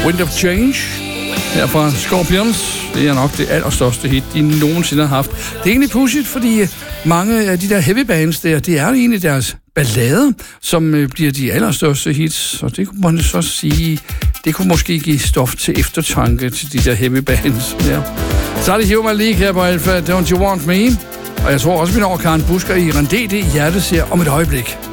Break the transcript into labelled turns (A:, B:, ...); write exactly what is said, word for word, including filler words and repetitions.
A: Wind of Change her fra Scorpions. Det er nok det allerstørste hit, de nogensinde har haft. Det er egentlig pudsigt, fordi mange af de der heavy bands der, det er egentlig deres ballader, som øh, bliver de allerstørste hits. Og det kunne man så sige, det kunne måske give stof til eftertanke til de der heavy bands. Ja. Så er det Human League her på Alpha, Don't You Want Me? Og jeg tror også, vi når Karen Busker i Rendé, det hjertet ser om et øjeblik.